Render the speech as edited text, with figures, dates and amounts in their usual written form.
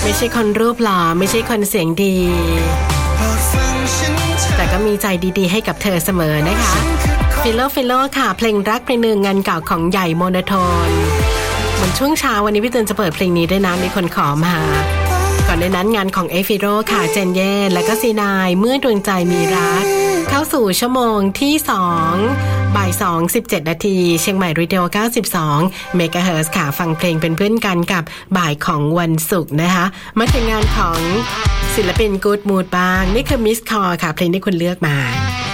ไม่ใช่คนรูปหล่อไม่ใช่คนเสียงดีแต่ก็มีใจดีๆให้กับเธอเสมอนะคะฟิโลค่ะเพลงรักเพลงหนึ่งงานเก่าของใหญ่โมโนโทนเหมือนช่วงเช้าวันนี้พี่เตือนจะเปิดเพลงนี้ด้วยนะมีคนขอมาก่อนในนั้นงานของฟิโลค่ะเจนเย่และก็ซีนายเมื่อดวงใจมีรักเข้าสู่ชั่วโมงที่2บ่าย 2:17 นาทีเชียงใหม่รีดิโอ92 เมกะเฮิรตซ์ค่ะฟังเพลงเป็นเพื่อนกันกับบ่ายของวันศุกร์นะคะมาถึงงานของศิลปินกู๊ดมูดบ้างนี่คือมิสคอร์ค่ะเพลงที่คุณเลือกมา